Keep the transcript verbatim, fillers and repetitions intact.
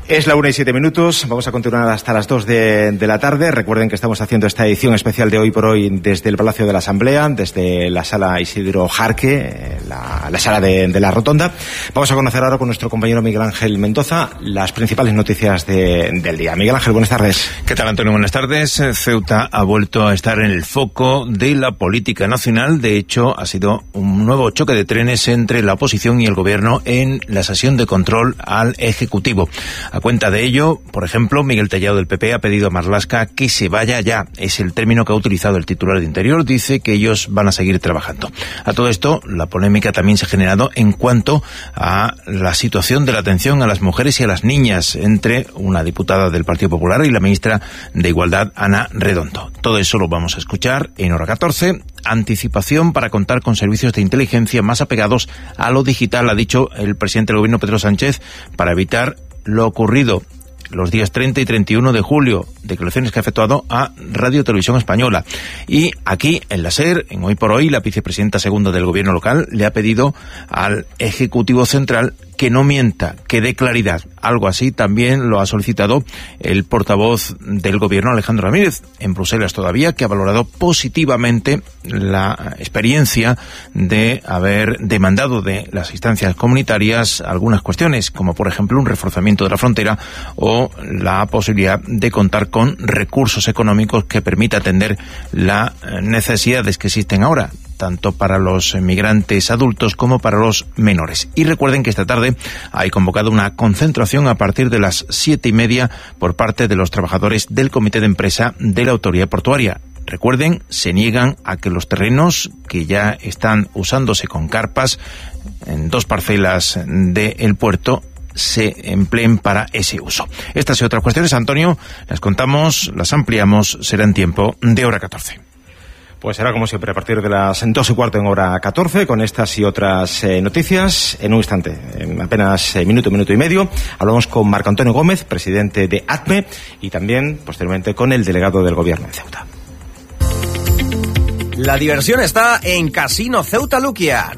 Es la una y siete minutos, vamos a continuar hasta las dos de, de la tarde. Recuerden que estamos haciendo esta edición especial de Hoy por Hoy desde el Palacio de la Asamblea, desde la sala Isidro Jarque, la, la sala de, de la Rotonda. Vamos a conocer ahora con nuestro compañero Miguel Ángel Mendoza las principales noticias de, del día. Miguel Ángel, buenas tardes. ¿Qué tal, Antonio? Buenas tardes. Ceuta ha vuelto a estar en el foco de la política nacional. De hecho, ha sido un nuevo choque de trenes entre la oposición y el gobierno en la sesión de control al Ejecutivo. A cuenta de ello, por ejemplo, Miguel Tellado del P P ha pedido a Marlaska que se vaya ya. Es el término que ha utilizado el titular de Interior. Dice que ellos van a seguir trabajando. A todo esto, la polémica también se ha generado en cuanto a la situación de la atención a las mujeres y a las niñas entre una diputada del Partido Popular y la ministra de Igualdad, Ana Redondo. Todo eso lo vamos a escuchar en hora catorce. Anticipación para contar con servicios de inteligencia más apegados a lo digital, ha dicho el presidente del gobierno, Pedro Sánchez, para evitar lo ocurrido los días treinta y treinta y uno de julio, declaraciones que ha efectuado a Radio Televisión Española. Y aquí, en la SER, en Hoy por Hoy, la vicepresidenta segunda del gobierno local le ha pedido al Ejecutivo Central que no mienta, que dé claridad. Algo así también lo ha solicitado el portavoz del gobierno, Alejandro Ramírez, en Bruselas todavía, que ha valorado positivamente la experiencia de haber demandado de las instancias comunitarias algunas cuestiones, como por ejemplo un reforzamiento de la frontera o la posibilidad de contar con recursos económicos que permita atender las necesidades que existen ahora, tanto para los migrantes adultos como para los menores. Y recuerden que esta tarde hay convocado una concentración a partir de las siete y media por parte de los trabajadores del Comité de Empresa de la Autoridad Portuaria. Recuerden, se niegan a que los terrenos que ya están usándose con carpas en dos parcelas del puerto se empleen para ese uso. Estas y otras cuestiones, Antonio, las contamos, las ampliamos, será en tiempo de hora catorce. Pues será como siempre a partir de las dos y cuarto en hora catorce con estas y otras eh, noticias. En un instante, en apenas eh, minuto, minuto y medio, hablamos con Marco Antonio Gómez, presidente de ATME, y también posteriormente con el delegado del gobierno de Ceuta. La diversión está en Casino Ceuta Luquia.